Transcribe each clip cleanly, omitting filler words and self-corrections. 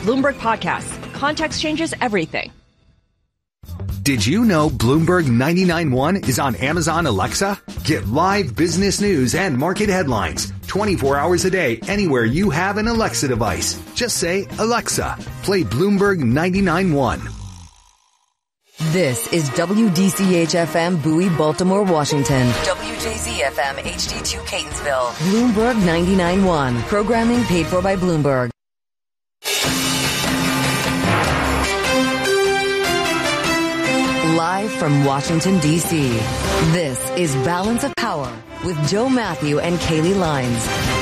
Bloomberg Podcasts. Context changes everything. Did you know Bloomberg 99.1 is on Amazon Alexa? Get live business news and market headlines 24 hours a day anywhere you have an Alexa device. Just say, Alexa, play Bloomberg 99.1. This is WDCH-FM Bowie, Baltimore, Washington. WJZ-FM HD2 Catonsville. Bloomberg 99.1. Programming paid for by Bloomberg. Live from Washington, D.C., this is Balance of Power with Joe Matthew and Kaylee Lines.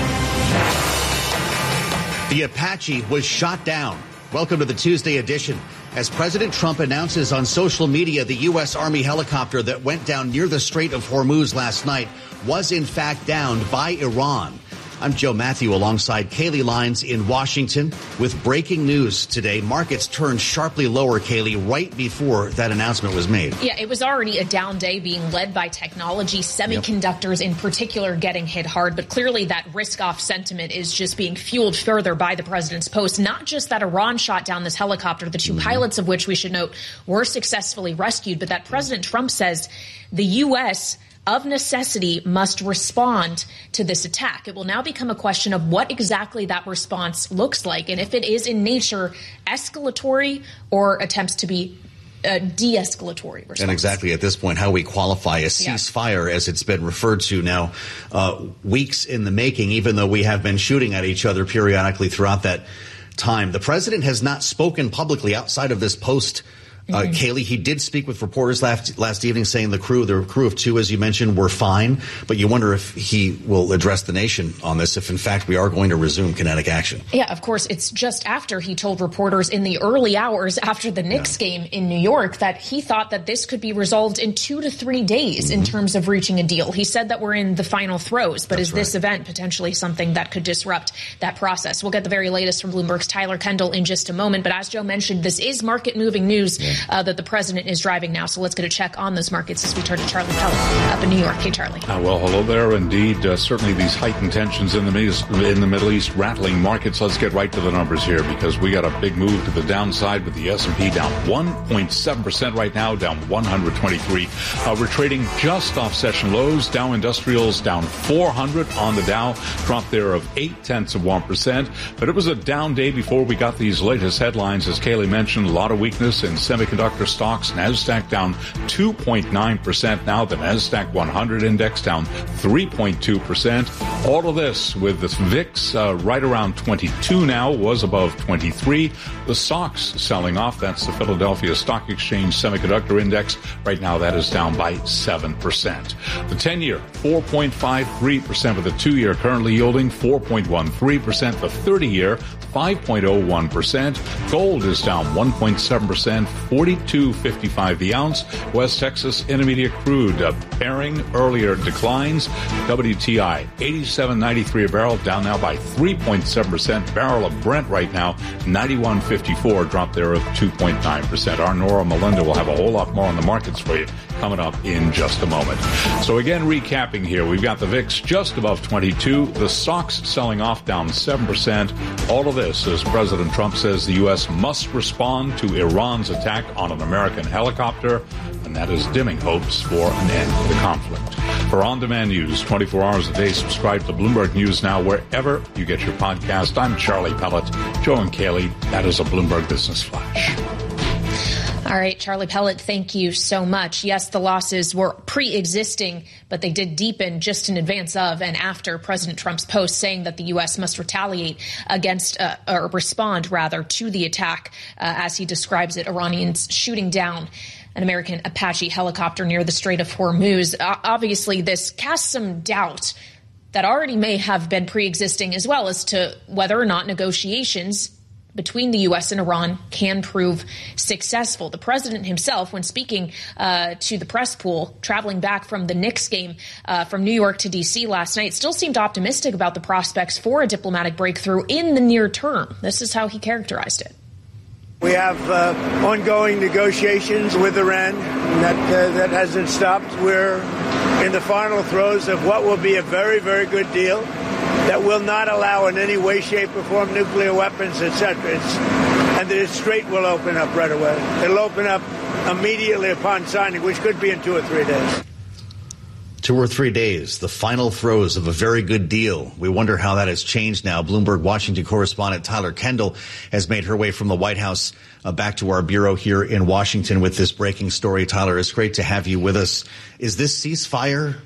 The Apache was shot down. Welcome to the Tuesday edition. As President Trump announces on social media, the U.S. Army helicopter that went down near the Strait of Hormuz last night was in fact downed by Iran. I'm Joe Matthew alongside Kaylee Lines in Washington with breaking news today. Markets turned sharply lower, Kaylee, right before that announcement was made. Yeah, it was already a down day being led by technology, semiconductors in particular getting hit hard. But clearly that risk-off sentiment is just being fueled further by the president's post. Not just that Iran shot down this helicopter, the two pilots of which we should note were successfully rescued, but that President Trump says the U.S. of necessity must respond to this attack. It will now become a question of what exactly that response looks like, and if it is in nature escalatory or attempts to be de-escalatory response. And exactly at this point, how we qualify a ceasefire, as it's been referred to now, weeks in the making, even though we have been shooting at each other periodically throughout that time. The president has not spoken publicly outside of this post. Kaylee, he did speak with reporters last evening saying the crew of two, as you mentioned, were fine. But you wonder if he will address the nation on this, if in fact we are going to resume kinetic action. Yeah, of course. It's just after he told reporters in the early hours after the Knicks game in New York that he thought that this could be resolved in 2 to 3 days in terms of reaching a deal. He said that we're in the final throes, but this event potentially something that could disrupt that process? We'll get the very latest from Bloomberg's Tyler Kendall in just a moment. But as Joe mentioned, this is market-moving news. That the president is driving now. So let's get a check on those markets as we turn to Charlie Pellet up in New York. Hey, Charlie. Well, hello there. Indeed, certainly these heightened tensions in the Middle East rattling markets. Let's get right to the numbers here because we got a big move to the downside with the S&P down 1.7% right now, down 123. We're trading just off session lows. Dow Industrials down 400 on the Dow, drop there of 0.8%. But it was a down day before we got these latest headlines. As Kaylee mentioned, a lot of weakness in semiconductor stocks. NASDAQ down 2.9% now. The NASDAQ 100 index down 3.2%. All of this with the VIX right around 22 now, was above 23. The SOX selling off. That's the Philadelphia Stock Exchange Semiconductor Index. Right now that is down by 7%. The 10-year, 4.53%, with the 2-year currently yielding 4.13%. The 30-year, 5.01%. Gold is down 1.7%, $42.55 the ounce. West Texas Intermediate crude pairing earlier declines. WTI 87.93 a barrel, down now by 3.7%. Barrel of Brent right now 91.54, drop there of 2.9%. Our Nora Melinda will have a whole lot more on the markets for you coming up in just a moment. So again, recapping here, we've got the VIX just above 22, the SOX selling off down 7%. All of this as President Trump says the U.S. must respond to Iran's attack on an American helicopter, and that is dimming hopes for an end to the conflict. For on-demand news 24 hours a day, subscribe to Bloomberg News Now wherever you get your podcast. I'm Charlie Pellet. Joe and Kaylee, that is a Bloomberg Business Flash. All right, Charlie Pellet, thank you so much. Yes, the losses were pre-existing, but they did deepen just in advance of and after President Trump's post saying that the U.S. must retaliate against or respond, rather, to the attack, as he describes it, Iranians shooting down an American Apache helicopter near the Strait of Hormuz. Obviously, this casts some doubt that already may have been pre-existing as well as to whether or not negotiations between the U.S. and Iran can prove successful. The president himself, when speaking to the press pool, traveling back from the Knicks game from New York to D.C. last night, still seemed optimistic about the prospects for a diplomatic breakthrough in the near term. This is how he characterized it. We have ongoing negotiations with Iran. That hasn't stopped. We're in the final throes of what will be a very, very good deal that will not allow in any way, shape, or form nuclear weapons, etc. It's and the Strait will open up right away. It'll open up immediately upon signing, which could be in 2 or 3 days. 2 or 3 days, the final throes of a very good deal. We wonder how that has changed now. Bloomberg Washington correspondent Tyler Kendall has made her way from the White House back to our bureau here in Washington with this breaking story. Tyler, it's great to have you with us. Is this ceasefire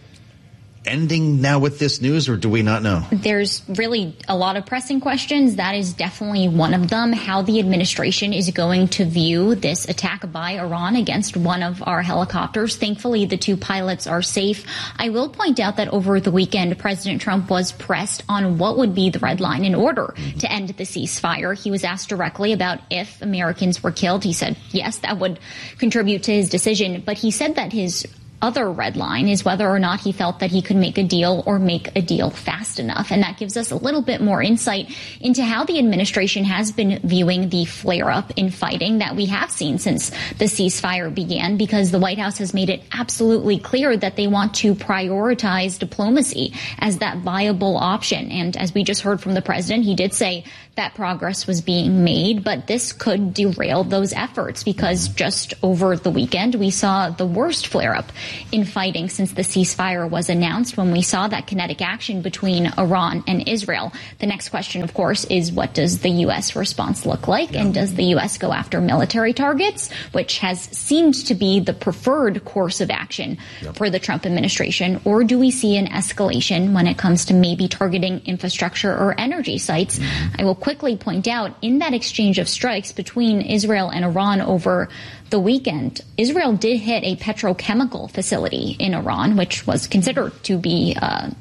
ending now with this news, or do we not know? There's really a lot of pressing questions. That is definitely one of them. How the administration is going to view this attack by Iran against one of our helicopters. Thankfully, the 2 pilots are safe. I will point out that over the weekend, President Trump was pressed on what would be the red line in order to end the ceasefire. He was asked directly about if Americans were killed. He said, yes, that would contribute to his decision. But he said that his other red line is whether or not he felt that he could make a deal or make a deal fast enough. And that gives us a little bit more insight into how the administration has been viewing the flare-up in fighting that we have seen since the ceasefire began, because the White House has made it absolutely clear that they want to prioritize diplomacy as that viable option. And as we just heard from the president, he did say that progress was being made, but this could derail those efforts, because just over the weekend, we saw the worst flare-up in fighting since the ceasefire was announced, when we saw that kinetic action between Iran and Israel. The next question, of course, is what does the U.S. response look like? And does the U.S. go after military targets, which has seemed to be the preferred course of action for the Trump administration? Or do we see an escalation when it comes to maybe targeting infrastructure or energy sites? I will quickly point out, in that exchange of strikes between Israel and Iran over the weekend, Israel did hit a petrochemical facility in Iran, which was considered to be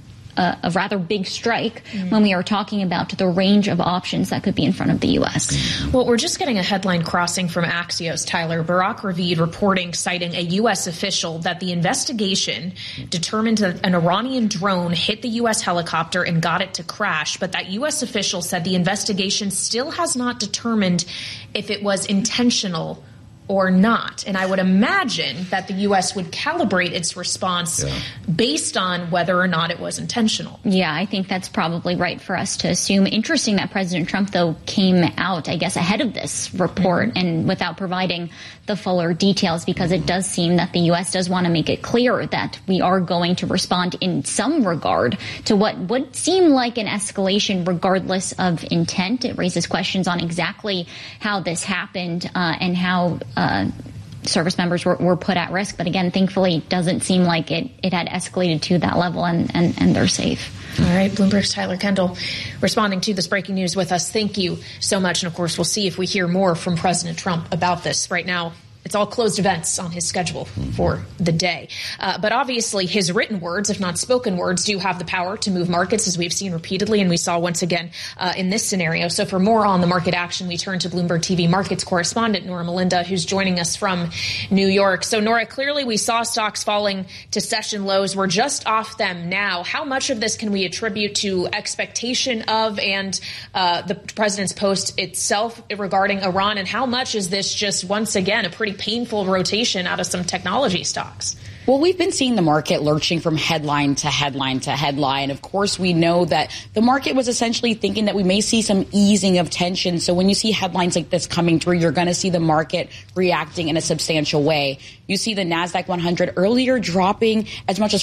a rather big strike when we are talking about the range of options that could be in front of the U.S. Well, we're just getting a headline crossing from Axios, Tyler. Barak Ravid reporting, citing a U.S. official, that the investigation determined that an Iranian drone hit the U.S. helicopter and got it to crash. But that U.S. official said the investigation still has not determined if it was intentional or not. And I would imagine that the U.S. would calibrate its response based on whether or not it was intentional. Yeah, I think that's probably right for us to assume. Interesting that President Trump, though, came out, I guess, ahead of this report and without providing the fuller details, because it does seem that the U.S. does want to make it clear that we are going to respond in some regard to what would seem like an escalation regardless of intent. It raises questions on exactly how this happened and how service members were put at risk. But again, thankfully, it doesn't seem like it had escalated to that level, and they're safe. All right, Bloomberg's Tyler Kendall responding to this breaking news with us. Thank you so much. And of course, we'll see if we hear more from President Trump about this. Right now, it's all closed events on his schedule for the day. But obviously, his written words, if not spoken words, do have the power to move markets, as we've seen repeatedly, and we saw once again in this scenario. So for more on the market action, we turn to Bloomberg TV markets correspondent Nora Melinda, who's joining us from New York. So, Nora, clearly we saw stocks falling to session lows. We're just off them now. How much of this can we attribute to expectation of and the president's post itself regarding Iran? And how much is this just, once again, a pretty painful rotation out of some technology stocks? Well, we've been seeing the market lurching from headline to headline to headline. Of course, we know that the market was essentially thinking that we may see some easing of tension. So when you see headlines like this coming through, you're going to see the market reacting in a substantial way. You see the NASDAQ 100 earlier dropping as much as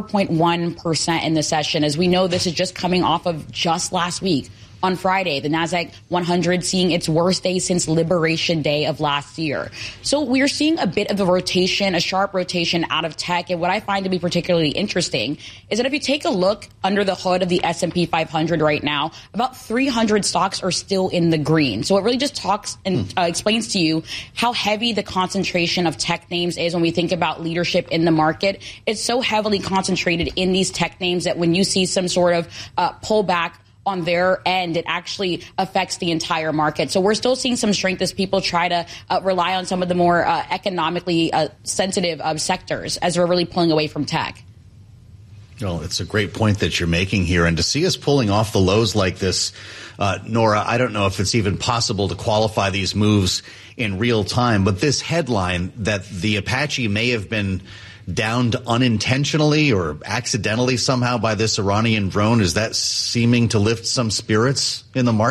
4.1% in the session. As we know, this is just coming off of just last week. On Friday, the NASDAQ 100 seeing its worst day since Liberation Day of last year. So we're seeing a bit of a rotation, a sharp rotation out of tech. And what I find to be particularly interesting is that if you take a look under the hood of the S&P 500 right now, about 300 stocks are still in the green. So it really just talks and explains to you how heavy the concentration of tech names is when we think about leadership in the market. It's so heavily concentrated in these tech names that when you see some sort of pullback on their end, it actually affects the entire market. So we're still seeing some strength as people try to rely on some of the more economically sensitive sectors as we're really pulling away from tech. Well, it's a great point that you're making here. And to see us pulling off the lows like this, Nora, I don't know if it's even possible to qualify these moves in real time. But this headline that the Apache may have been downed unintentionally or accidentally somehow by this Iranian drone, is that seeming to lift some spirits in the market?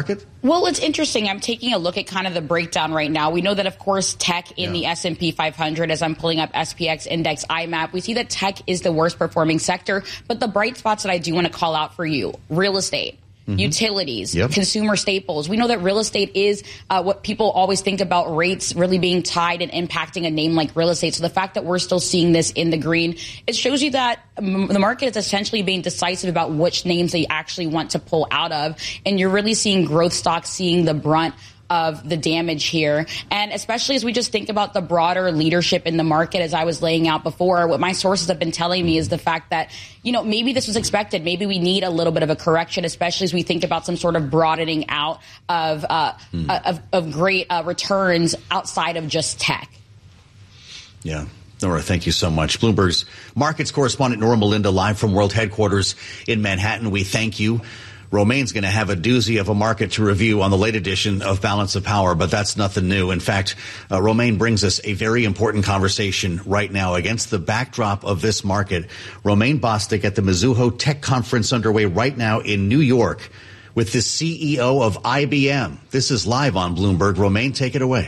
Well, it's interesting. I'm taking a look at kind of the breakdown right now. We know that, of course, tech in the S&P 500, as I'm pulling up SPX Index IMAP, we see that tech is the worst performing sector. But the bright spots that I do want to call out for you, real estate. Utilities, consumer staples. We know that real estate is what people always think about, rates really being tied and impacting a name like real estate. So the fact that we're still seeing this in the green, it shows you that the market is essentially being decisive about which names they actually want to pull out of. And you're really seeing growth stocks seeing the brunt of the damage here. And especially as we just think about the broader leadership in the market, as I was laying out before, what my sources have been telling me is the fact that, maybe this was expected. Maybe we need a little bit of a correction, especially as we think about some sort of broadening out of great returns outside of just tech. Yeah. Nora, thank you so much. Bloomberg's markets correspondent Nora Melinda live from World Headquarters in Manhattan. We thank you. Romaine's going to have a doozy of a market to review on the late edition of Balance of Power, but that's nothing new. In fact, Romaine brings us a very important conversation right now against the backdrop of this market. Romaine Bostick at the Mizuho Tech Conference underway right now in New York with the CEO of IBM. This is live on Bloomberg. Romaine, take it away.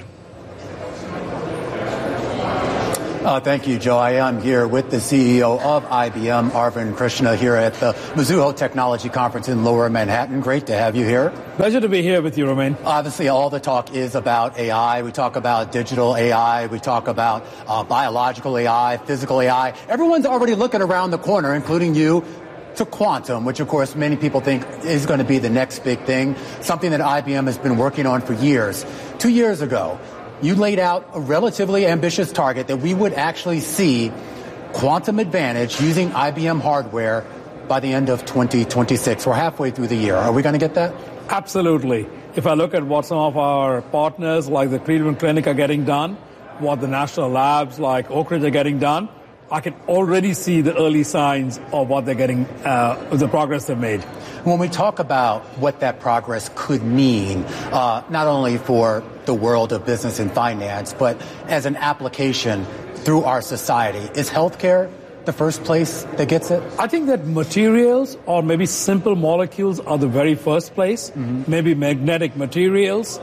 Thank you, Joe. I am here with the CEO of IBM, Arvind Krishna, here at the Mizuho Technology Conference in Lower Manhattan. Great to have you here. Pleasure to be here with you, Romaine. Obviously, all the talk is about AI. We talk about digital AI. We talk about biological AI, physical AI. Everyone's already looking around the corner, including you, to quantum, which, of course, many people think is going to be the next big thing, something that IBM has been working on for years. 2 years ago, you laid out a relatively ambitious target that we would actually see quantum advantage using IBM hardware by the end of 2026. We're halfway through the year. Are we going to get that? Absolutely. If I look at what some of our partners like the Cleveland Clinic are getting done, what the national labs like Oak Ridge are getting done, I can already see the early signs of what they're getting, the progress they've made. When we talk about what that progress could mean, not only for the world of business and finance, but as an application through our society, is healthcare the first place that gets it? I think that materials or maybe simple molecules are the very first place, maybe magnetic materials.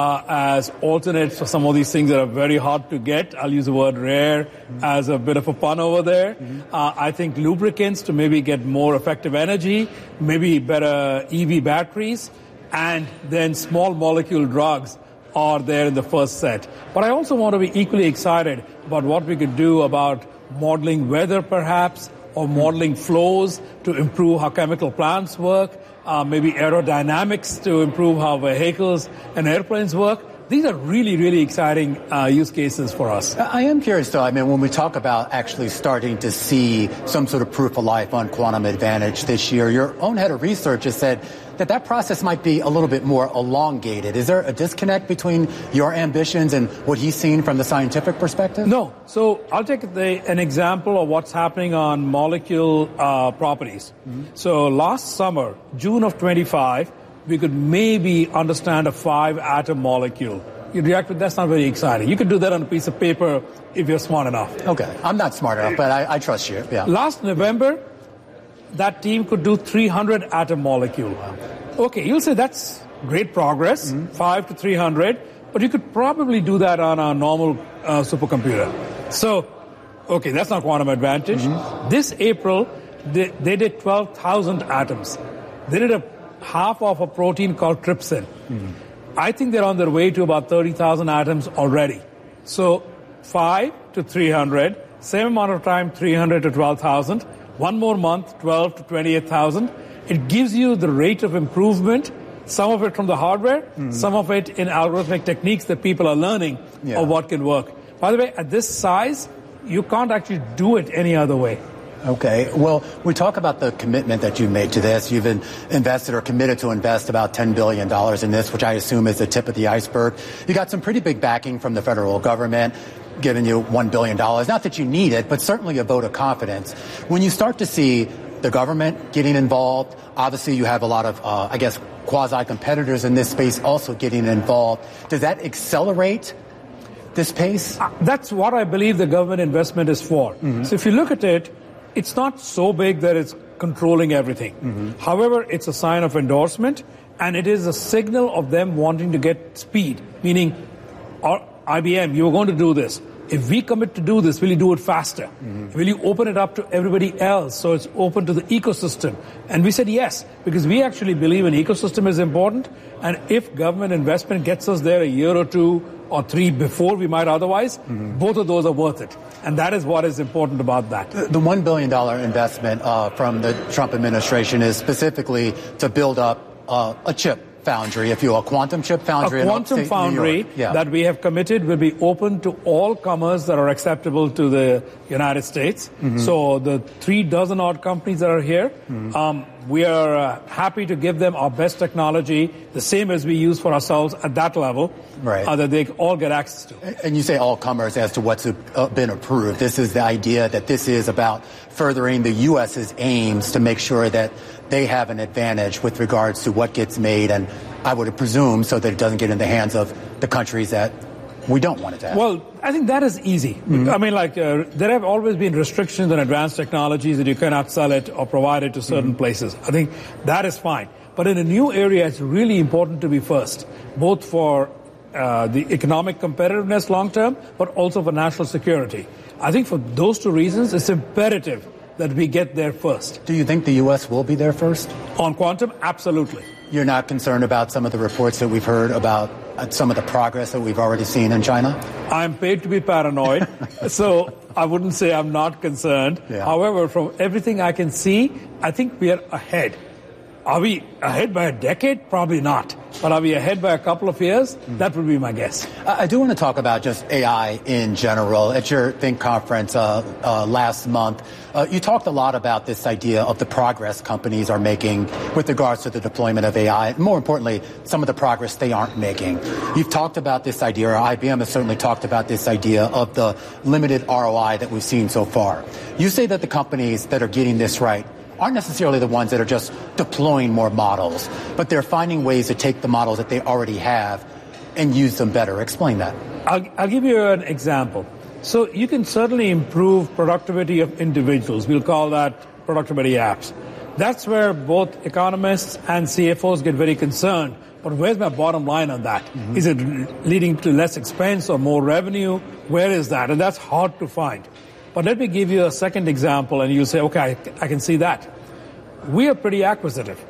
As alternates for some of these things that are very hard to get. I'll use the word rare as a bit of a pun over there. I think lubricants to maybe get more effective energy, maybe better EV batteries, and then small molecule drugs are there in the first set. But I also want to be equally excited about what we could do about modeling weather perhaps, or modeling flows to improve how chemical plants work, maybe aerodynamics to improve how vehicles and airplanes work. These are really, really exciting use cases for us. I am curious, though. I mean, when we talk about actually starting to see some sort of proof of life on quantum advantage this year, your own head of research has said that process might be a little bit more elongated. Is there a disconnect between your ambitions and what he's seen from the scientific perspective? No. So I'll take an example of what's happening on molecule properties. So last summer, June of 25, we could maybe understand a 5-atom molecule. You react with that's not very exciting. You could do that on a piece of paper if you're smart enough. Okay. I'm not smart enough, but I trust you. Yeah. Last November, that team could do 300-atom molecule. Okay, you'll say that's great progress, 5 to 300, but you could probably do that on a normal supercomputer. So, okay, that's not quantum advantage. This April, they did 12,000 atoms. They did a half of a protein called trypsin. I think they're on their way to about 30,000 atoms already. So 5 to 300, same amount of time, 300 to 12,000. One more month, 12 to 28,000. It gives you the rate of improvement, some of it from the hardware, some of it in algorithmic techniques that people are learning of what can work. By the way, at this size, you can't actually do it any other way. Okay. Well, we talk about the commitment that you made to this. You've invested or committed to invest about $10 billion in this, which I assume is the tip of the iceberg. You got some pretty big backing from the federal government, giving you $1 billion. Not that you need it, but certainly a vote of confidence. When you start to see the government getting involved, obviously you have a lot of, quasi-competitors in this space also getting involved. Does that accelerate this pace? That's what I believe the government investment is for. So if you look at it, it's not so big that it's controlling everything. However, it's a sign of endorsement, And it is a signal of them wanting to get speed, meaning, IBM, you were going to do this. If we commit to do this, will you do it faster? Mm-hmm. Will you open it up to everybody else so it's open to the ecosystem? And we said yes, because we actually believe an ecosystem is important. And if government investment gets us there a year or 2 or 3 before we might otherwise, both of those are worth it. And that is what is important about that. The $1 billion investment from the Trump administration is specifically to build up a chip foundry, if you will, a quantum chip foundry. A quantum foundry that we have committed will be open to all comers that are acceptable to the United States. Mm-hmm. So the 36 odd companies that are here, we are happy to give them our best technology, the same as we use for ourselves at that level, that they all get access to. And you say all comers as to what's been approved. This is the idea that this is about furthering the U.S.'s aims to make sure that they have an advantage with regards to what gets made, and I would presume so that it doesn't get in the hands of the countries that we don't want it to happen. Well, I think that is easy. Mm-hmm. I mean, there have always been restrictions on advanced technologies that you cannot sell it or provide it to certain places. I think that is fine. But in a new area, it's really important to be first, both for the economic competitiveness long term, but also for national security. I think for those 2 reasons, it's imperative that we get there first. Do you think the U.S. will be there first? On quantum, absolutely. You're not concerned about some of the reports that we've heard about some of the progress that we've already seen in China? I'm paid to be paranoid, so I wouldn't say I'm not concerned. Yeah. However, from everything I can see, I think we are ahead. Are we ahead by a decade? Probably not. But are we ahead by a couple of years? That would be my guess. I do want to talk about just AI in general. At your Think conference last month, you talked a lot about this idea of the progress companies are making with regards to the deployment of AI. More importantly, some of the progress they aren't making. You've talked about this idea, or IBM has certainly talked about this idea of the limited ROI that we've seen so far. You say that the companies that are getting this right aren't necessarily the ones that are just deploying more models, but they're finding ways to take the models that they already have and use them better. Explain that. I'll give you an example. So you can certainly improve productivity of individuals. We'll call that productivity apps. That's where both economists and CFOs get very concerned. But where's my bottom line on that? Mm-hmm. Is it leading to less expense or more revenue? Where is that? And that's hard to find. But let me give you a second example, and you'll say, okay, I can see that. We are pretty acquisitive.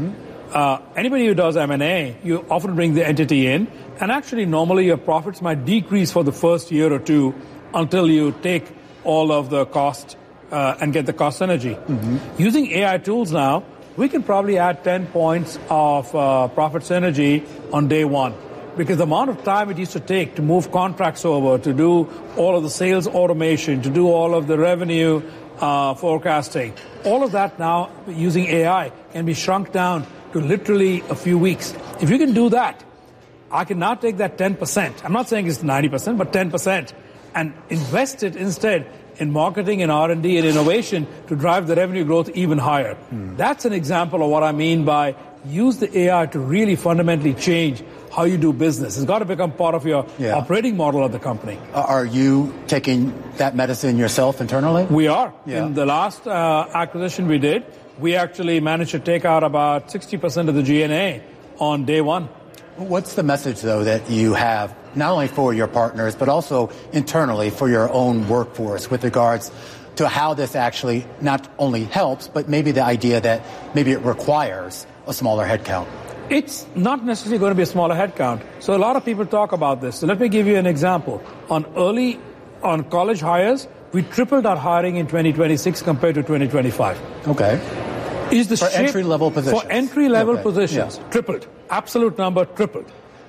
Mm-hmm. Anybody who does M&A, you often bring the entity in, and actually normally your profits might decrease for the first year or 2 until you take all of the cost and get the cost synergy. Mm-hmm. Using AI tools now, we can probably add 10 points of profit synergy on day 1. Because the amount of time it used to take to move contracts over, to do all of the sales automation, to do all of the revenue forecasting, all of that now using AI can be shrunk down to literally a few weeks. If you can do that, I can now take that 10%. I'm not saying it's 90%, but 10%, and invest it instead in marketing and R&D and innovation to drive the revenue growth even higher. That's an example of what I mean by use the AI to really fundamentally change how you do business. It's got to become part of your operating model of the company. Are you taking that medicine yourself internally? We are. Yeah. In the last acquisition we did, we actually managed to take out about 60% of the G&A on day 1. What's the message, though, that you have, not only for your partners, but also internally for your own workforce with regards to how this actually not only helps, but maybe the idea that maybe it requires a smaller headcount? It's not necessarily going to be a smaller headcount. So a lot of people talk about this. So let me give you an example. On college hires, we tripled our hiring in 2026 compared to 2025. Okay. For entry-level positions? For entry-level positions, tripled. Absolute number, tripled.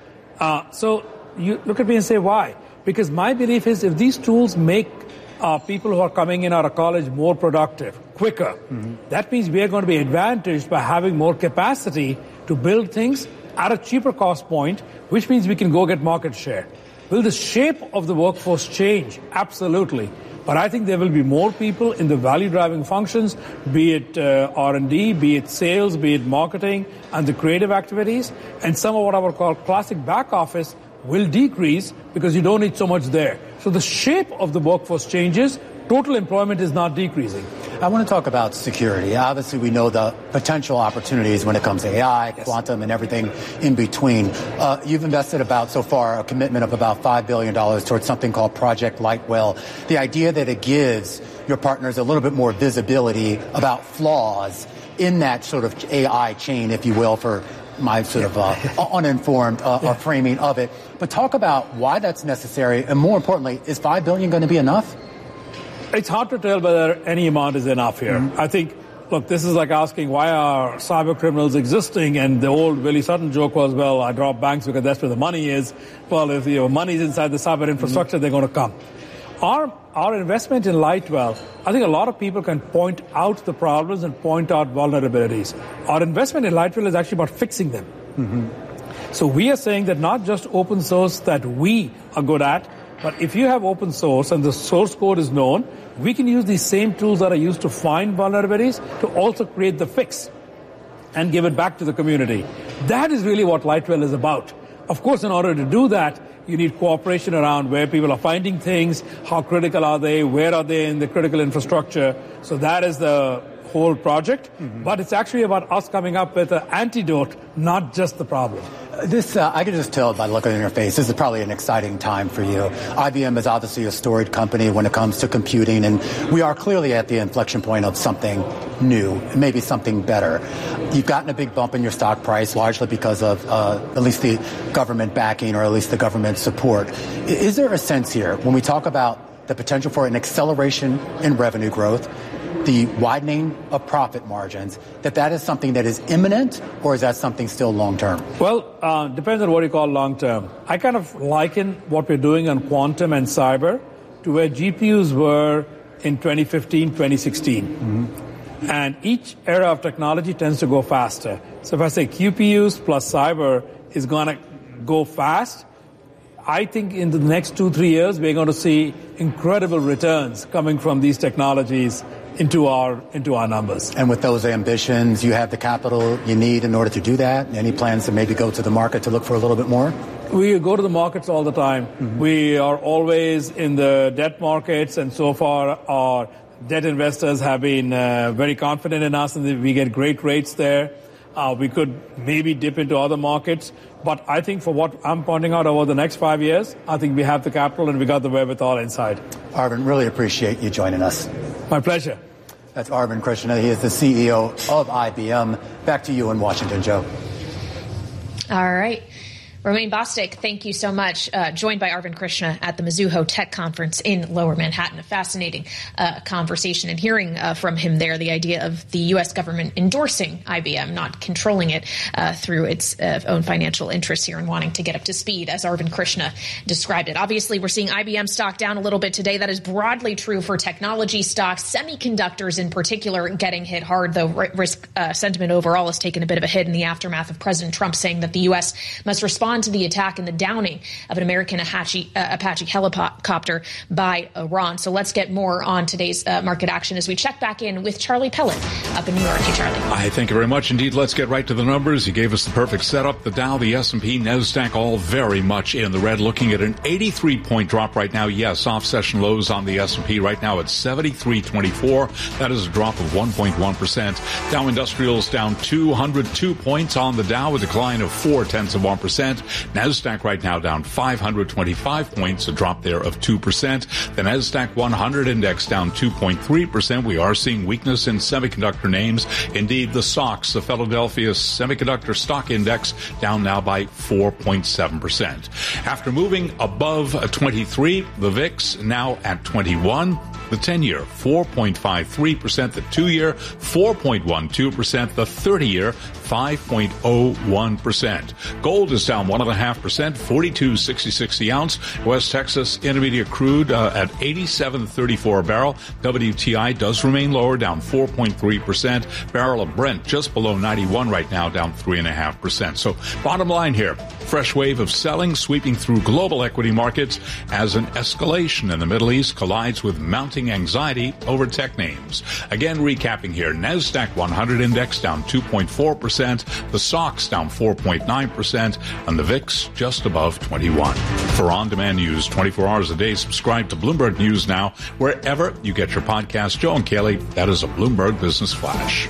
So you look at me and say, why? Because my belief is if these tools make people who are coming in out of college more productive, quicker, that means we are going to be advantaged by having more capacity to build things at a cheaper cost point, which means we can go get market share. Will the shape of the workforce change? Absolutely. But I think there will be more people in the value-driving functions, be it R&D, be it sales, be it marketing, and the creative activities. And some of what I would call classic back office will decrease because you don't need so much there. So the shape of the workforce changes. Total employment is not decreasing. I want to talk about security. Obviously, we know the potential opportunities when it comes to AI, quantum, and everything in between. You've invested so far, a commitment of about $5 billion towards something called Project Lightwell. The idea that it gives your partners a little bit more visibility about flaws in that sort of AI chain, if you will, for my sort of uninformed framing of it. But talk about why that's necessary, and more importantly, is $5 billion going to be enough? It's hard to tell whether any amount is enough here. Mm-hmm. I think, look, this is like asking why are cyber criminals existing, and the old Willie Sutton joke was, well, I drop banks because that's where the money is. Well, if your money is inside the cyber infrastructure, they're going to come. Our investment in Lightwell, I think a lot of people can point out the problems and point out vulnerabilities. Our investment in Lightwell is actually about fixing them. Mm-hmm. So we are saying that not just open source that we are good at, but if you have open source and the source code is known, we can use these same tools that are used to find vulnerabilities to also create the fix and give it back to the community. That is really what Lightwell is about. Of course, in order to do that, you need cooperation around where people are finding things, how critical are they, where are they in the critical infrastructure. So that is the whole project. Mm-hmm. But it's actually about us coming up with an antidote, not just the problem. I can just tell by looking at your face, this is probably an exciting time for you. IBM is obviously a storied company when it comes to computing, and we are clearly at the inflection point of something new, maybe something better. You've gotten a big bump in your stock price, largely because of at least the government backing or at least the government support. Is there a sense here, when we talk about the potential for an acceleration in revenue growth, the widening of profit margins, that is something that is imminent, or is that something still long-term? Well, depends on what you call long-term. I kind of liken what we're doing on quantum and cyber to where GPUs were in 2015, 2016. Mm-hmm. And each era of technology tends to go faster. So if I say QPUs plus cyber is going to go fast, I think in the next 2-3 years, we're going to see incredible returns coming from these technologies into our numbers. And with those ambitions, you have the capital you need in order to do that? Any plans to maybe go to the market to look for a little bit more? We go to the markets all the time. Mm-hmm. We are always in the debt markets, and so far our debt investors have been very confident in us, and we get great rates there. We could maybe dip into other markets, but I think for what I'm pointing out over the next 5 years, I think we have the capital and we got the wherewithal inside. Arvind, really appreciate you joining us. My pleasure. That's Arvind Krishna. He is the CEO of IBM. Back to you in Washington, Joe. All right. Romain Bostick, thank you so much. Joined by Arvind Krishna at the Mizuho Tech Conference in Lower Manhattan. A fascinating conversation, and hearing from him there the idea of the U.S. government endorsing IBM, not controlling it through its own financial interests here and wanting to get up to speed, as Arvind Krishna described it. Obviously, we're seeing IBM stock down a little bit today. That is broadly true for technology stocks, semiconductors in particular getting hit hard, though risk sentiment overall has taken a bit of a hit in the aftermath of President Trump saying that the U.S. must respond to the attack and the downing of an American Apache helicopter by Iran. So let's get more on today's market action as we check back in with Charlie Pellet up in New York. Hey, Charlie. Thank you very much indeed. Let's get right to the numbers. You gave us the perfect setup. The Dow, the S&P, NASDAQ, all very much in the red. Looking at an 83-point drop right now. Yes, off-session lows on the S&P right now at 73.24. That is a drop of 1.1%. Dow Industrials down 202 points on the Dow, a decline of 0.4%. NASDAQ right now down 525 points, a drop there of 2%. The NASDAQ 100 index down 2.3%. We are seeing weakness in semiconductor names. Indeed, the SOX, the Philadelphia Semiconductor Stock Index, down now by 4.7%. After moving above 23, the VIX now at 21. The 10-year, 4.53%. The 2-year, 4.12%. The 30-year, 5.01%. Gold is down 1.5%, $42.66 the ounce. West Texas Intermediate crude at $87.34 a barrel. WTI does remain lower, down 4.3%. Barrel of Brent just below 91 right now, down 3.5%. So bottom line here, fresh wave of selling sweeping through global equity markets as an escalation in the Middle East collides with mounting anxiety over tech names. Again, recapping here, NASDAQ 100 index down 2.4%. 0.6%. The SOX down 4.9%, and the VIX just above 21. For on-demand news 24 hours a day, subscribe to Bloomberg News Now wherever you get your podcast. Joe and Kaylee, that is a Bloomberg Business Flash.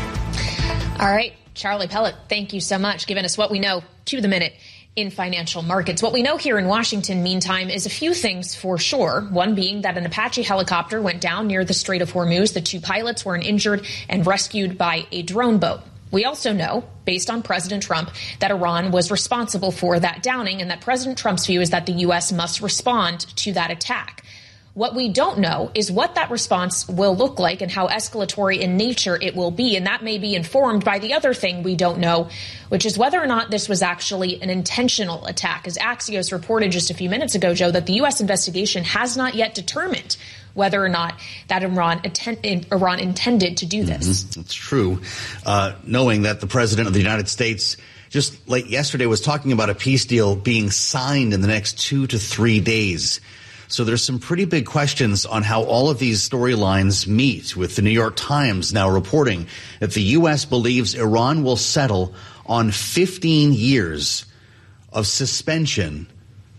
All right, Charlie Pellet, thank you so much, giving us what we know to the minute in financial markets. What we know here in Washington, meantime, is a few things for sure. One being that an Apache helicopter went down near the Strait of Hormuz. The two pilots were injured and rescued by a drone boat. We also know, based on President Trump, that Iran was responsible for that downing, and that President Trump's view is that the U.S. must respond to that attack. What we don't know is what that response will look like and how escalatory in nature it will be. And that may be informed by the other thing we don't know, which is whether or not this was actually an intentional attack. As Axios reported just a few minutes ago, Joe, that the U.S. investigation has not yet determined whether or not that Iran intended to do this. It's true. Knowing that the president of the United States just late yesterday was talking about a peace deal being signed in the next 2 to 3 days. So there's some pretty big questions on how all of these storylines meet, with the New York Times now reporting that the U.S. believes Iran will settle on 15 years of suspension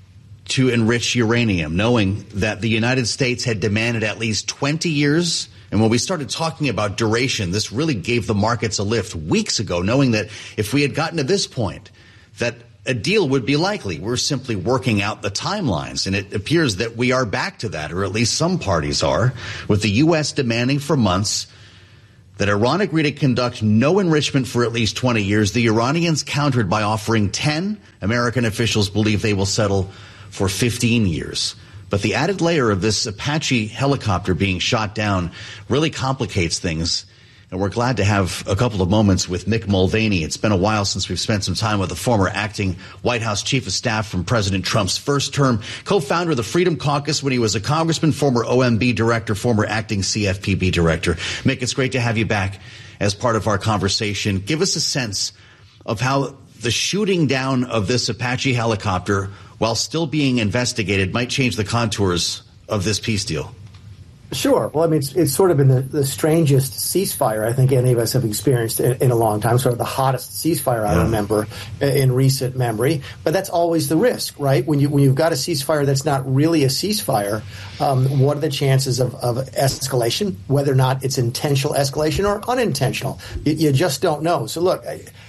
to enrich uranium, knowing that the United States had demanded at least 20 years. And when we started talking about duration, this really gave the markets a lift weeks ago, knowing that if we had gotten to this point, that a deal would be likely. We're simply working out the timelines, and it appears that we are back to that, or at least some parties are, with the U.S. demanding for months that Iran agree to conduct no enrichment for at least 20 years. The Iranians countered by offering 10. American officials believe they will settle for 15 years. But the added layer of this Apache helicopter being shot down really complicates things. And we're glad to have a couple of moments with Mick Mulvaney. It's been a while since we've spent some time with the former acting White House chief of staff from President Trump's first term, co-founder of the Freedom Caucus when he was a congressman, former OMB director, former acting CFPB director. Mick, it's great to have you back as part of our conversation. Give us a sense of how the shooting down of this Apache helicopter, while still being investigated, might change the contours of this peace deal. Sure. Well, I mean, it's sort of been the strangest ceasefire I think any of us have experienced in a long time, sort of the hottest ceasefire I remember in recent memory. But that's always the risk, right? When you've got a ceasefire that's not really a ceasefire, what are the chances of escalation, whether or not it's intentional escalation or unintentional? You just don't know. So, look,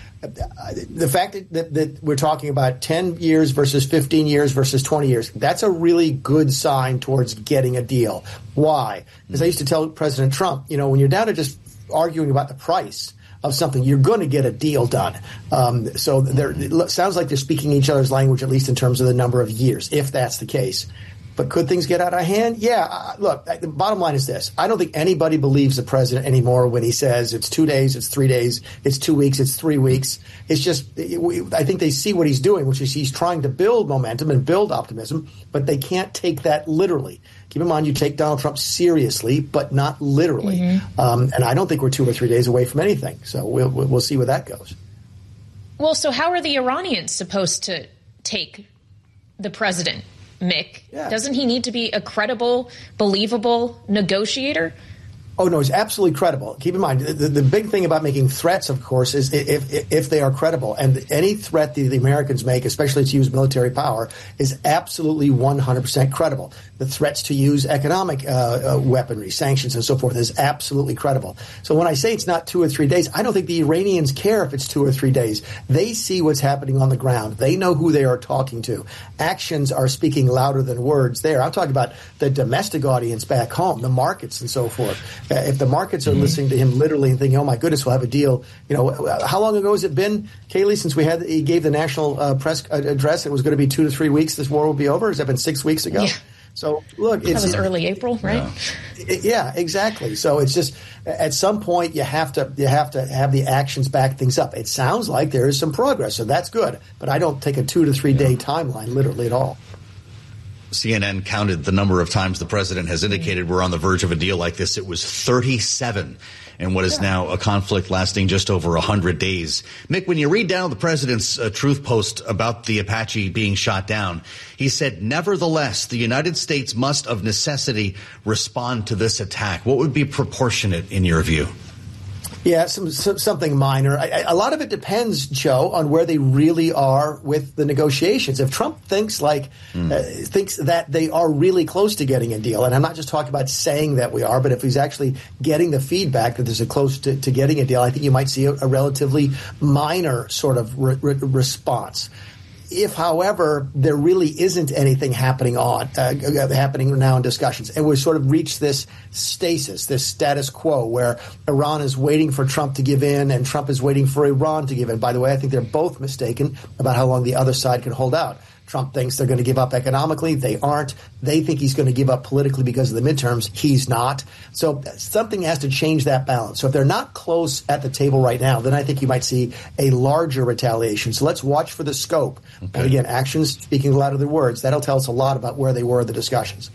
the fact that we're talking about 10 years versus 15 years versus 20 years, that's a really good sign towards getting a deal. Why? Because I used to tell President Trump, when you're down to just arguing about the price of something, you're going to get a deal done. So it sounds like they're speaking each other's language, at least in terms of the number of years, if that's the case. But could things get out of hand? Yeah. Look, the bottom line is this. I don't think anybody believes the president anymore when he says it's 2 days, it's 3 days, it's 2 weeks, it's 3 weeks. It's just, I think they see what he's doing, which is he's trying to build momentum and build optimism, but they can't take that literally. Keep in mind, you take Donald Trump seriously, but not literally. And I don't think we're 2 or 3 days away from anything. So we'll see where that goes. Well, so how are the Iranians supposed to take the president, Mick? Yeah. Doesn't he need to be a credible, believable negotiator? Oh, no, he's absolutely credible. Keep in mind, the big thing about making threats, of course, is if they are credible. And any threat that the Americans make, especially to use military power, is absolutely 100% credible. The threats to use economic weaponry, sanctions, and so forth is absolutely credible. So when I say it's not 2 or 3 days, I don't think the Iranians care if it's 2 or 3 days. They see what's happening on the ground. They know who they are talking to. Actions are speaking louder than words there. I'm talking about the domestic audience back home, the markets and so forth. If the markets are listening to him literally and thinking, oh, my goodness, we'll have a deal. How long ago has it been, Kaylee, since he gave the national press address? It was going to be 2 to 3 weeks. This war will be over. Has that been 6 weeks ago? Yeah. So, look, that was early April, right? Yeah, exactly. So it's just at some point you have to have the actions back things up. It sounds like there is some progress, so that's good. But I don't take a 2 to 3 day timeline literally at all. CNN counted the number of times the president has indicated we're on the verge of a deal like this. It was 37 in what is now a conflict lasting just over 100 days. Mick, when you read down the president's truth post about the Apache being shot down, he said, nevertheless, the United States must of necessity respond to this attack. What would be proportionate in your view? Yeah, something minor. A lot of it depends, Joe, on where they really are with the negotiations. If Trump thinks that they are really close to getting a deal, and I'm not just talking about saying that we are, but if he's actually getting the feedback that there's a close to getting a deal, I think you might see a relatively minor sort of response. If, however, there really isn't anything happening now in discussions, and we've sort of reached this stasis, this status quo, where Iran is waiting for Trump to give in and Trump is waiting for Iran to give in. By the way, I think they're both mistaken about how long the other side can hold out. Trump thinks they're going to give up economically. They aren't. They think he's going to give up politically because of the midterms. He's not. So something has to change that balance. So if they're not close at the table right now, then I think you might see a larger retaliation. So let's watch for the scope. Okay. And again, actions speaking louder than words. That'll tell us a lot about where they were in the discussions.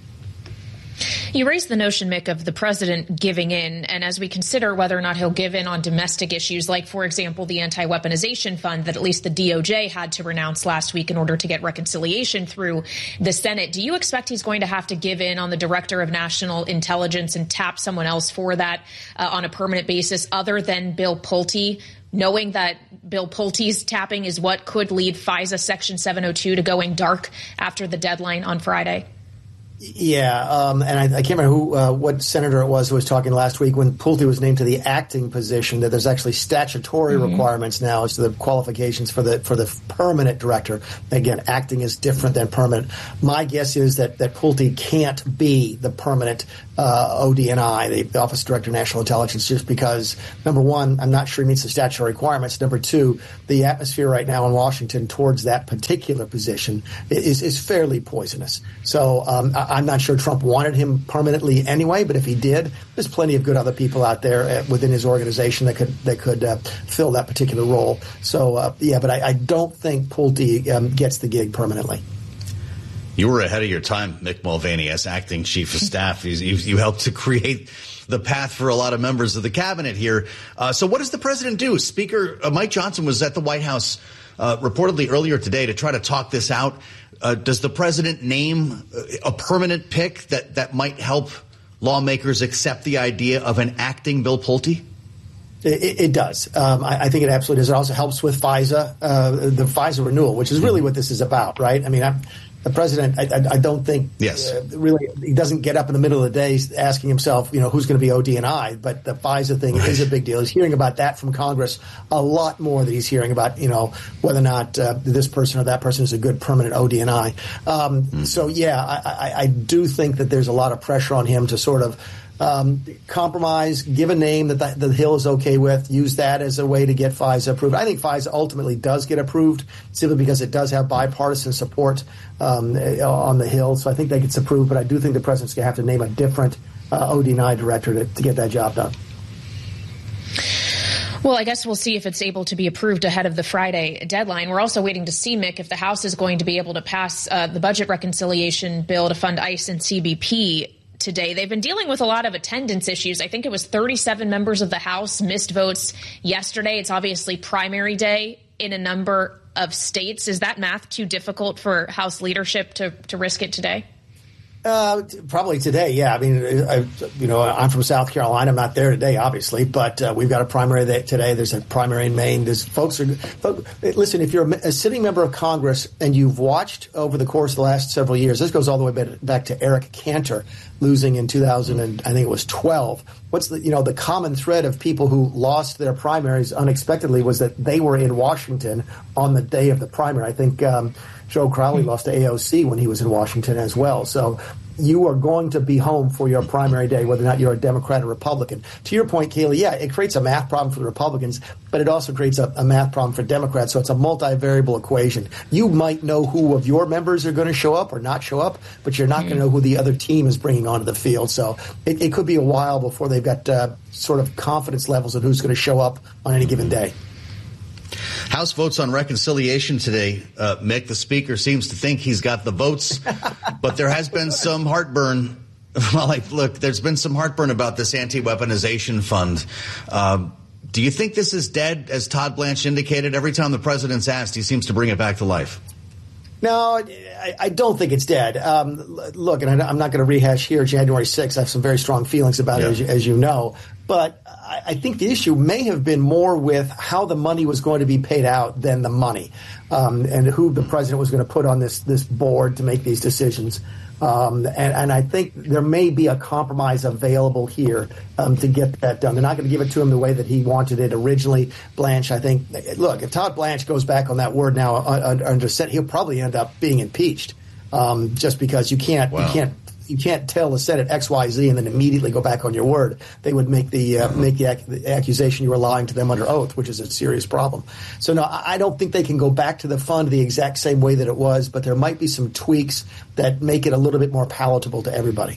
You raised the notion, Mick, of the president giving in, and as we consider whether or not he'll give in on domestic issues, like, for example, the anti-weaponization fund that at least the DOJ had to renounce last week in order to get reconciliation through the Senate, do you expect he's going to have to give in on the director of national intelligence and tap someone else for that on a permanent basis other than Bill Pulte, knowing that Bill Pulte's tapping is what could lead FISA Section 702 to going dark after the deadline on Friday? Yeah, and I can't remember what senator it was who was talking last week when Pulte was named to the acting position, that there's actually statutory requirements now as to the qualifications for the permanent director. Again, acting is different than permanent. My guess is that Pulte can't be the permanent ODNI, the Office of Director of National Intelligence, just because, number one, I'm not sure he meets the statutory requirements. Number two, the atmosphere right now in Washington towards that particular position is fairly poisonous. So I'm not sure Trump wanted him permanently anyway, but if he did, there's plenty of good other people out there within his organization that could fill that particular role. So, but I don't think Pulte gets the gig permanently. You were ahead of your time, Mick Mulvaney, as acting chief of staff. You helped to create the path for a lot of members of the cabinet here. So what does the president do? Speaker Mike Johnson was at the White House reportedly earlier today to try to talk this out. Does the president name a permanent pick that might help lawmakers accept the idea of an acting Bill Pulte? It does. I think it absolutely does. It also helps with FISA, the FISA renewal, which is really what this is about, right? I mean, the president, I don't think really he doesn't get up in the middle of the day asking himself, who's going to be ODNI. But the FISA thing is a big deal. He's hearing about that from Congress a lot more than he's hearing about, whether or not this person or that person is a good permanent ODNI. So, I do think that there's a lot of pressure on him to sort of compromise, give a name that the Hill is okay with, use that as a way to get FISA approved. I think FISA ultimately does get approved simply because it does have bipartisan support on the Hill. So I think that gets approved, but I do think the president's going to have to name a different ODNI director to get that job done. Well, I guess we'll see if it's able to be approved ahead of the Friday deadline. We're also waiting to see, Mick, if the House is going to be able to pass the budget reconciliation bill to fund ICE and CBP today. They've been dealing with a lot of attendance issues. I think it was 37 members of the House missed votes yesterday. It's obviously primary day in a number of states. Is that math too difficult for House leadership to risk it today? Probably today, yeah. I mean, I'm from South Carolina. I'm not there today, obviously, but we've got a primary today. There's a primary in Maine. Listen, if you're a sitting member of Congress and you've watched over the course of the last several years, this goes all the way back to Eric Cantor losing in 2012. What's the common thread of people who lost their primaries unexpectedly was that they were in Washington on the day of the primary. I think Joe Crowley lost to AOC when he was in Washington as well. So you are going to be home for your primary day, whether or not you're a Democrat or Republican. To your point, Kaylee, yeah, it creates a math problem for the Republicans, but it also creates a math problem for Democrats. So it's a multivariable equation. You might know who of your members are going to show up or not show up, but you're not going to know who the other team is bringing onto the field. So it could be a while before they've got sort of confidence levels of who's going to show up on any given day. House votes on reconciliation today. Mick, the speaker, seems to think he's got the votes, but there has been some heartburn. Well, there's been some heartburn about this anti-weaponization fund. Do you think this is dead, as Todd Blanche indicated? Every time the president's asked, he seems to bring it back to life. No, I don't think it's dead. Look, and I'm not going to rehash here January 6th. I have some very strong feelings about it, as you know. But I think the issue may have been more with how the money was going to be paid out than the money, and who the president was going to put on this board to make these decisions. And I think there may be a compromise available here to get that done. They're not going to give it to him the way that he wanted it originally. Blanche, I think, look, if Todd Blanche goes back on that word now under Senate, he'll probably end up being impeached, just because you can't tell the Senate XYZ and then immediately go back on your word. They would make the accusation you were lying to them under oath, which is a serious problem. So no, I don't think they can go back to the fund the exact same way that it was, but there might be some tweaks that make it a little bit more palatable to everybody.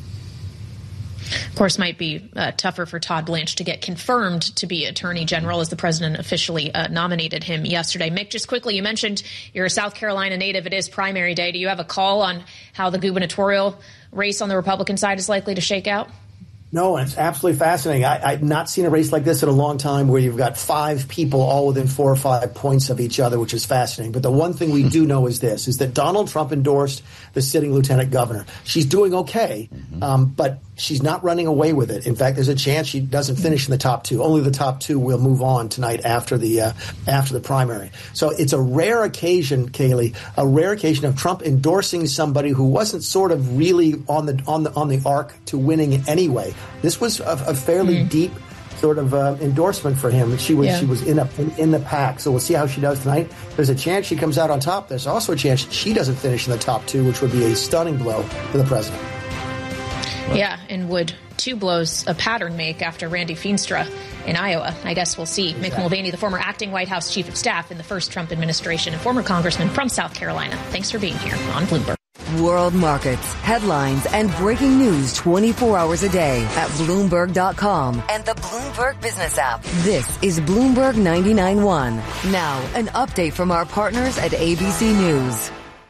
Of course, might be tougher for Todd Blanche to get confirmed to be Attorney General, as the president officially nominated him yesterday. Mick, just quickly, you mentioned you're a South Carolina native. It is primary day. Do you have a call on how the gubernatorial race on the Republican side is likely to shake out? No, it's absolutely fascinating. I've not seen a race like this in a long time, where you've got 5 people all within 4 or 5 points of each other, which is fascinating. But the one thing we do know is that Donald Trump endorsed the sitting lieutenant governor. She's doing okay, but she's not running away with it. In fact, there's a chance she doesn't finish in the top 2. Only the top 2 will move on tonight after the primary. So it's a rare occasion, Kaylee, of Trump endorsing somebody who wasn't sort of really on the arc to winning anyway. This was a fairly deep sort of endorsement for him. She was in the pack. So we'll see how she does tonight. There's a chance she comes out on top. There's also a chance she doesn't finish in the top 2, which would be a stunning blow for the president. Yeah, and would 2 blows a pattern make after Randy Feenstra in Iowa? I guess we'll see. Exactly. Mick Mulvaney, the former acting White House chief of staff in the first Trump administration and former congressman from South Carolina. Thanks for being here on Bloomberg. World markets, headlines, and breaking news 24 hours a day at Bloomberg.com and the Bloomberg Business app. This is Bloomberg 99.1. Now, an update from our partners at ABC News.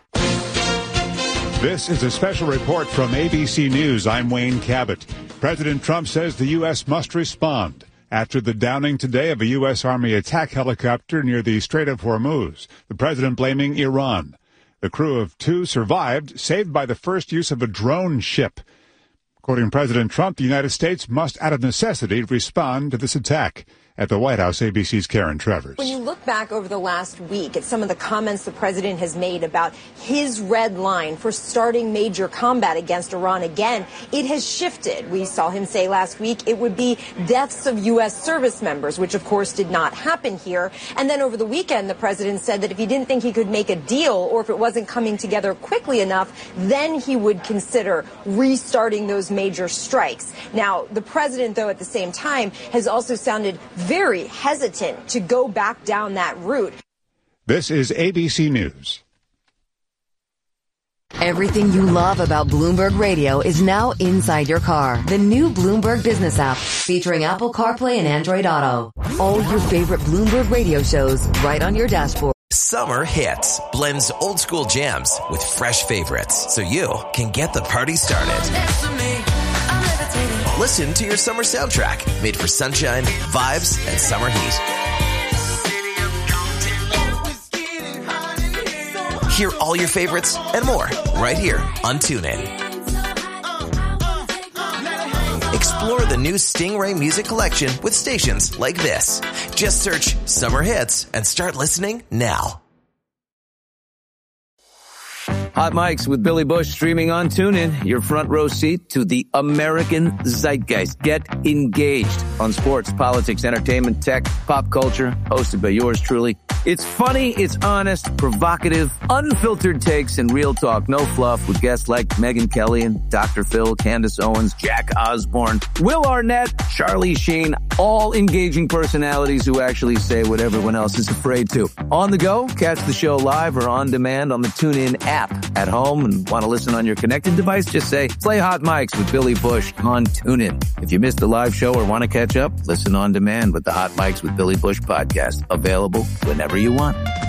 This is a special report from ABC News. I'm Wayne Cabot. President Trump says the U.S. must respond after the downing today of a U.S. Army attack helicopter near the Strait of Hormuz. The president blaming Iran. The crew of 2 survived, saved by the first use of a drone ship. According to President Trump, the United States must, out of necessity, respond to this attack. At the White House, ABC's Karen Travers. When you look back over the last week at some of the comments the president has made about his red line for starting major combat against Iran again, it has shifted. We saw him say last week it would be deaths of U.S. service members, which of course did not happen here. And then over the weekend, the president said that if he didn't think he could make a deal or if it wasn't coming together quickly enough, then he would consider restarting those major strikes. Now, the president, though, at the same time, has also sounded very hesitant to go back down that route. This is ABC News. Everything you love about Bloomberg Radio is now inside your car. The new Bloomberg Business app, featuring Apple CarPlay and Android Auto. All your favorite Bloomberg Radio shows right on your dashboard. Summer Hits blends old school jams with fresh favorites, so you can get the party started. Listen to your summer soundtrack, made for sunshine, vibes, and summer heat. Hear all your favorites and more right here on TuneIn. Explore the new Stingray music collection with stations like this. Just search Summer Hits and start listening now. Hot Mics with Billy Bush streaming on TuneIn. Your front row seat to the American zeitgeist. Get engaged on sports, politics, entertainment, tech, pop culture. Hosted by yours truly. It's funny, it's honest, provocative, unfiltered takes, and real talk. No fluff, with guests like Megyn Kelly and Dr. Phil, Candace Owens, Jack Osborne, Will Arnett, Charlie Sheen. All engaging personalities who actually say what everyone else is afraid to. On the go, catch the show live or on demand on the TuneIn app. At home and want to listen on your connected device, just say, play Hot Mics with Billy Bush on TuneIn. If you missed the live show or want to catch up, listen on demand with the Hot Mics with Billy Bush podcast. Available whenever you want.